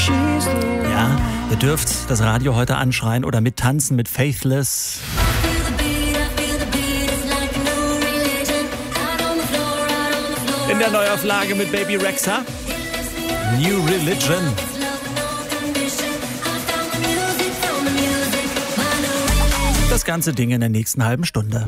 Ja, ihr dürft das Radio heute anschreien oder mittanzen mit Faithless. In der Neuauflage mit Baby Rexha. New Religion. Das ganze Ding in der nächsten halben Stunde.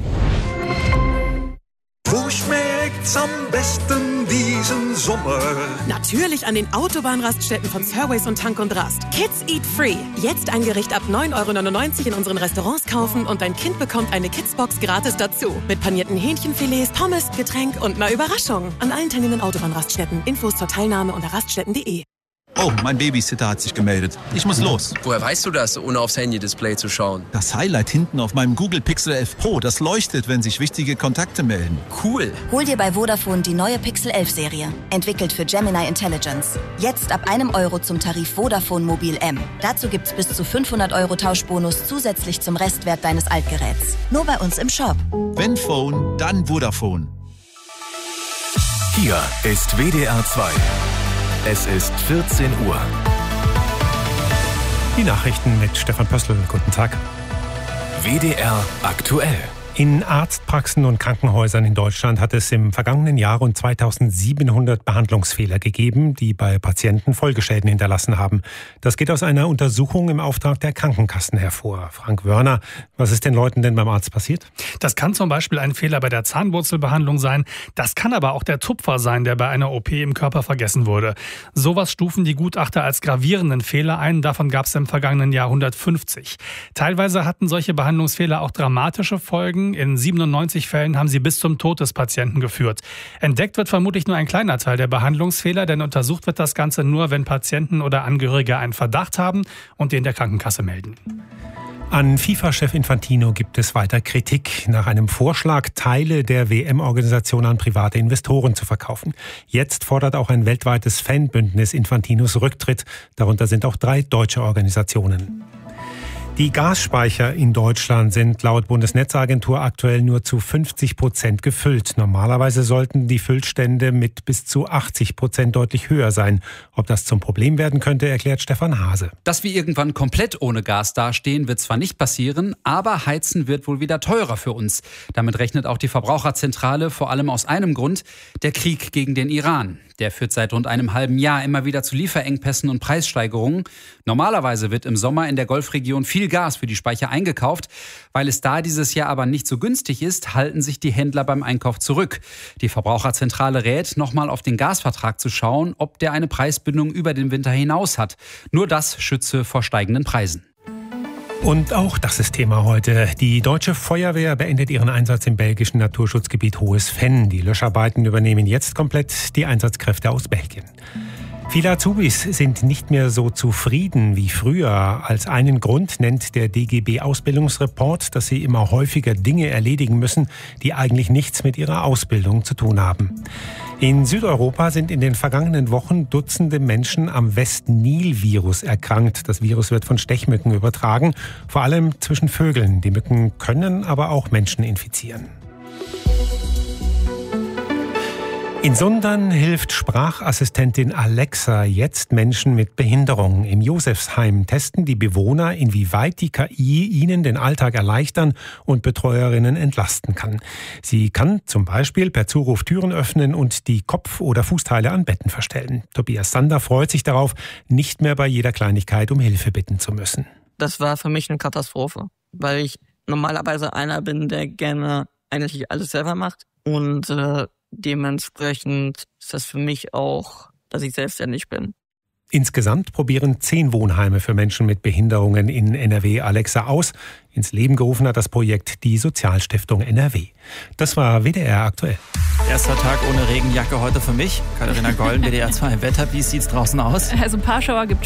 Wo schmeckt's am besten diesen Sommer? Natürlich an den Autobahnraststätten von Surways und Tank und Rast. Kids Eat Free. Jetzt ein Gericht ab 9,99 € in unseren Restaurants kaufen und dein Kind bekommt eine Kidsbox gratis dazu. Mit panierten Hähnchenfilets, Pommes, Getränk und einer Überraschung. An allen teilnehmenden Autobahnraststätten. Infos zur Teilnahme unter raststätten.de. Oh, mein Babysitter hat sich gemeldet. Ich muss los. Woher weißt du das, ohne aufs Handy-Display zu schauen? Das Highlight hinten auf meinem Google Pixel 11 Pro, das leuchtet, wenn sich wichtige Kontakte melden. Cool. Hol dir bei Vodafone die neue Pixel 11 Serie. Entwickelt für Gemini Intelligence. Jetzt ab €1 zum Tarif Vodafone Mobil M. Dazu gibt's bis zu 500 € Tauschbonus zusätzlich zum Restwert deines Altgeräts. Nur bei uns im Shop. Wenn Phone, dann Vodafone. Hier ist WDR 2. Es ist 14 Uhr. Die Nachrichten mit Stefan Pössl. Guten Tag. WDR aktuell. In Arztpraxen und Krankenhäusern in Deutschland hat es im vergangenen Jahr rund 2700 Behandlungsfehler gegeben, die bei Patienten Folgeschäden hinterlassen haben. Das geht aus einer Untersuchung im Auftrag der Krankenkassen hervor. Frank Wörner, was ist den Leuten denn beim Arzt passiert? Das kann zum Beispiel ein Fehler bei der Zahnwurzelbehandlung sein. Das kann aber auch der Tupfer sein, der bei einer OP im Körper vergessen wurde. Sowas stufen die Gutachter als gravierenden Fehler ein. Davon gab es im vergangenen Jahr 150. Teilweise hatten solche Behandlungsfehler auch dramatische Folgen. In 97 Fällen haben sie bis zum Tod des Patienten geführt. Entdeckt wird vermutlich nur ein kleiner Teil der Behandlungsfehler, denn untersucht wird das Ganze nur, wenn Patienten oder Angehörige einen Verdacht haben und den der Krankenkasse melden. An FIFA-Chef Infantino gibt es weiter Kritik nach einem Vorschlag, Teile der WM-Organisation an private Investoren zu verkaufen. Jetzt fordert auch ein weltweites Fanbündnis Infantinos Rücktritt. Darunter sind auch 3 deutsche Organisationen. Die Gasspeicher in Deutschland sind laut Bundesnetzagentur aktuell nur zu 50% gefüllt. Normalerweise sollten die Füllstände mit bis zu 80% deutlich höher sein. Ob das zum Problem werden könnte, erklärt Stefan Hase. Dass wir irgendwann komplett ohne Gas dastehen, wird zwar nicht passieren, aber Heizen wird wohl wieder teurer für uns. Damit rechnet auch die Verbraucherzentrale, vor allem aus einem Grund: der Krieg gegen den Iran. Der führt seit rund einem halben Jahr immer wieder zu Lieferengpässen und Preissteigerungen. Normalerweise wird im Sommer in der Golfregion viel Gas für die Speicher eingekauft. Weil es da dieses Jahr aber nicht so günstig ist, halten sich die Händler beim Einkauf zurück. Die Verbraucherzentrale rät, nochmal auf den Gasvertrag zu schauen, ob der eine Preisbindung über den Winter hinaus hat. Nur das schütze vor steigenden Preisen. Und auch das ist Thema heute. Die Deutsche Feuerwehr beendet ihren Einsatz im belgischen Naturschutzgebiet Hohes Venn. Die Löscharbeiten übernehmen jetzt komplett die Einsatzkräfte aus Belgien. Viele Azubis sind nicht mehr so zufrieden wie früher. Als einen Grund nennt der DGB-Ausbildungsreport, dass sie immer häufiger Dinge erledigen müssen, die eigentlich nichts mit ihrer Ausbildung zu tun haben. In Südeuropa sind in den vergangenen Wochen Dutzende Menschen am West-Nil-Virus erkrankt. Das Virus wird von Stechmücken übertragen, vor allem zwischen Vögeln. Die Mücken können aber auch Menschen infizieren. In Sundern hilft Sprachassistentin Alexa jetzt Menschen mit Behinderungen. Im Josefsheim testen die Bewohner, inwieweit die KI ihnen den Alltag erleichtern und Betreuerinnen entlasten kann. Sie kann zum Beispiel per Zuruf Türen öffnen und die Kopf- oder Fußteile an Betten verstellen. Tobias Sander freut sich darauf, nicht mehr bei jeder Kleinigkeit um Hilfe bitten zu müssen. Das war für mich eine Katastrophe, weil ich normalerweise einer bin, der gerne eigentlich alles selber macht und dementsprechend ist das für mich auch, dass ich selbstständig bin. Insgesamt probieren 10 Wohnheime für Menschen mit Behinderungen in NRW Alexa aus. Ins Leben gerufen hat das Projekt die Sozialstiftung NRW. Das war WDR aktuell. Erster Tag ohne Regenjacke heute für mich. Katharina Gollen, WDR 2 Wetter. Wie sieht's draußen aus? Also ein paar Schauer gibt